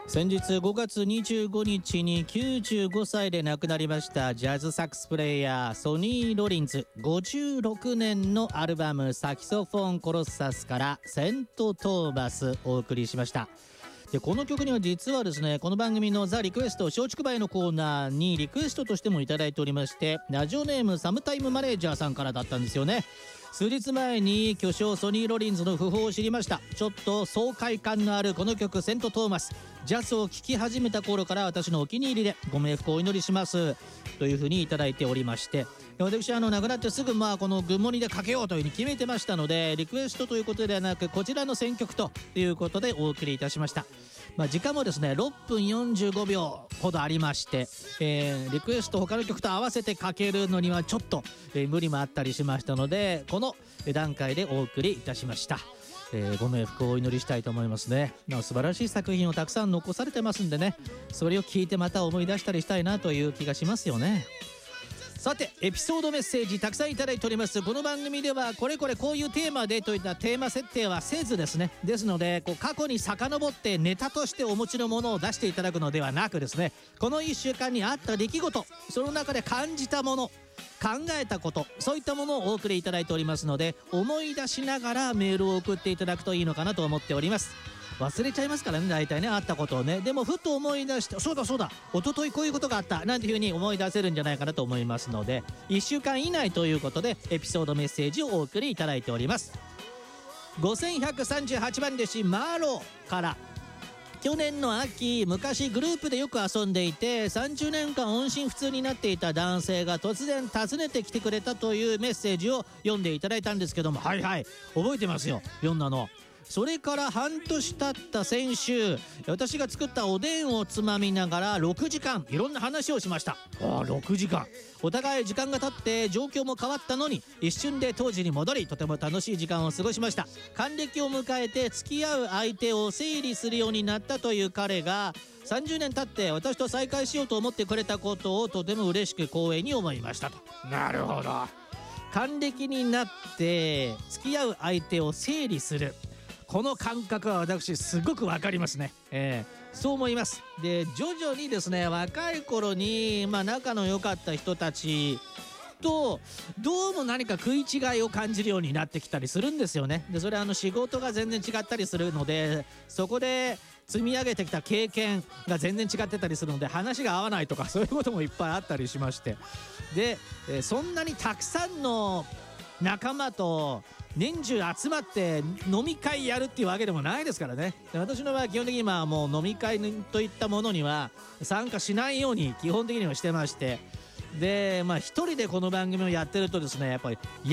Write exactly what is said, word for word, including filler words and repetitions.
先日ごがつにじゅうごにちにきゅうじゅうごさいで亡くなりましたジャズサックスプレイヤーソニー・ロリンズ。ごじゅうろくねんのアルバムサキソフォン・コロッサスからセント・トーマスお送りしました。でこの曲には実はですね、この番組のザ・リクエスト松竹梅のコーナーにリクエストとしてもいただいておりまして、ラジオネームサムタイムマネージャーさんからだったんですよね。数日前に巨匠ソニー・ロリンズの訃報を知りました。ちょっと爽快感のあるこの曲セント・トーマス、ジャズを聴き始めた頃から私のお気に入りで、ご冥福をお祈りしますというふうにいただいておりまして、私あの亡くなってすぐまあこのグッモニでかけようというふうに決めてましたので、リクエストということではなくこちらの選曲ということでお送りいたしました。まあ、時間もですねろっぷんよんじゅうごびょうほどありまして、えー、リクエスト他の曲と合わせてかけるのにはちょっと、えー、無理もあったりしましたので、この段階でお送りいたしました。えー、ご冥福をお祈りしたいと思いますね。まあ、素晴らしい作品をたくさん残されてますんでね、それを聞いてまた思い出したりしたいなという気がしますよね。さてエピソードメッセージたくさんいただいております。この番組ではこれこれこういうテーマでといったテーマ設定はせずですね、ですのでこう過去に遡ってネタとしてお持ちのものを出していただくのではなくですね、このいっしゅうかんにあった出来事、その中で感じたもの、考えたこと、そういったものをお送りいただいておりますので、思い出しながらメールを送っていただくといいのかなと思っております。忘れちゃいますからね、大体ね、あったことをね。でもふと思い出して、そうだそうだ一昨日こういうことがあったなんていう風に思い出せるんじゃないかなと思いますので、いっしゅうかん以内ということでエピソードメッセージをお送りいただいております。ごせんひゃくさんじゅうはちばん弟子マーローから、去年の秋、昔グループでよく遊んでいてさんじゅうねんかん音信不通になっていた男性が突然訪ねてきてくれたというメッセージを読んでいただいたんですけども、はいはい覚えてますよ、読んだの。それから半年経った先週、私が作ったおでんをつまみながらろくじかんいろんな話をしました。ああろくじかん、お互い時間が経って状況も変わったのに一瞬で当時に戻り、とても楽しい時間を過ごしました。還暦を迎えて付き合う相手を整理するようになったという彼がさんじゅうねん経って私と再会しようと思ってくれたことをとても嬉しく光栄に思いましたと。なるほど、還暦になって付き合う相手を整理する、この感覚は私すごくわかりますね。えー、そう思います。で徐々にですね、若い頃に、まあ、仲の良かった人たちとどうも何か食い違いを感じるようになってきたりするんですよね。でそれはあの仕事が全然違ったりするので、そこで積み上げてきた経験が全然違ってたりするので話が合わないとか、そういうこともいっぱいあったりしまして、で、えー、そんなにたくさんの仲間と年中集まって飲み会やるっていうわけでもないですからね。で私の場合基本的に今はもう飲み会といったものには参加しないように基本的にはしてまして、でまあ一人でこの番組をやってるとですね、やっぱり